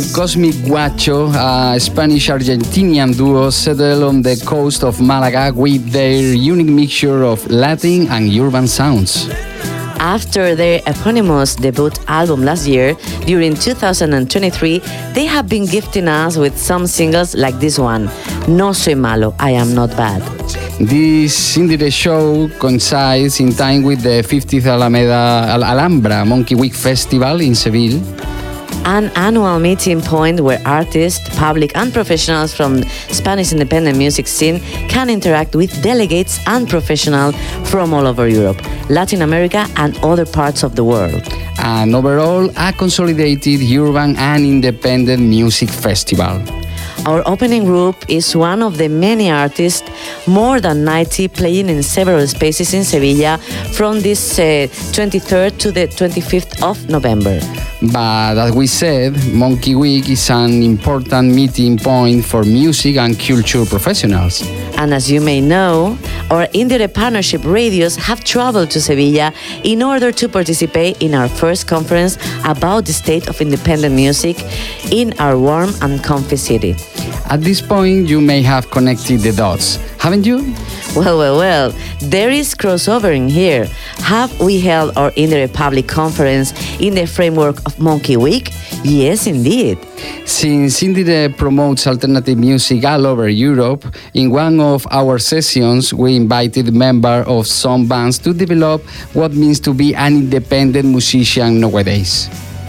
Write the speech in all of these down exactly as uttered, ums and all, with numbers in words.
Cosmic Guacho, a Spanish-Argentinian duo settled on the coast of Malaga with their unique mixture of Latin and urban sounds. After their eponymous debut album last year, during two thousand twenty-three, they have been gifting us with some singles like this one, No Soy Malo, I Am Not Bad. This indie show coincides in time with the fiftieth Alameda Al- Alhambra Monkey Week Festival in Seville, an annual meeting point where artists, public and professionals from Spanish independent music scene can interact with delegates and professionals from all over Europe, Latin America and other parts of the world. and overall a consolidated urban and independent music festival. Our opening group is one of the many artists, more than ninety, playing in several spaces in Sevilla from this uh, twenty-third to the twenty-fifth of November. But as we said, Monkey Week is an important meeting point for music and culture professionals. And as you may know, our Indire Partnership radios have traveled to Sevilla in order to participate in our first conference about the state of independent music in our warm and comfy city. At this point, you may have connected the dots, haven't you? Well, well, well, there is crossover in here. Have we held our Indire Public Conference in the framework of Monkey Week? Yes, indeed. Since Indire promotes alternative music all over Europe, in one of our sessions, we invited members of some bands to develop what means to be an independent musician nowadays.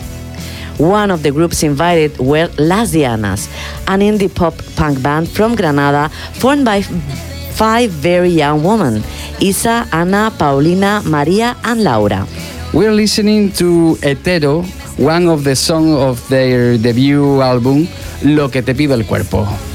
One of the groups invited were Las Dianas, an indie pop punk band from Granada formed by five very young women, Isa, Ana, Paulina, Maria and Laura. We're listening to Hetero, one of the songs of their debut album, Lo que te pide el cuerpo.